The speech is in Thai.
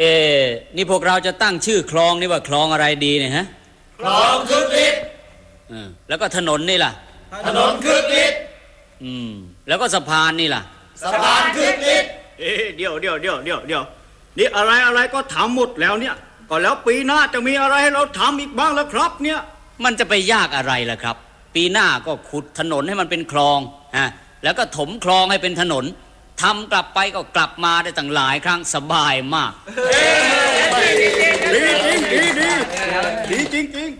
นี่พวกเราจะตั้งชื่อคลองนี่ว่าคลองอะไรดีเนี่ยฮะคลองคึกฤทธิ์แล้วก็ถนนนี่ล่ะถนนคึกฤทธิ์แล้วก็สะพานนี่ล่ะสะพานคึกฤทธิ์เดี๋ยวนี่อะไรก็ทำหมดแล้วเนี่ยก็แล้วปีหน้าจะมีอะไรให้เราทำอีกบ้างแล้วครับเนี่ยมันจะไปยากอะไรล่ะครับปีหน้าก็ขุดถนนให้มันเป็นคลองแล้วก็ถมคลองให้เป็นถนนทำกลับไปก็กลับมาได้ตั้งหลายครั้งสบายมากดีจริง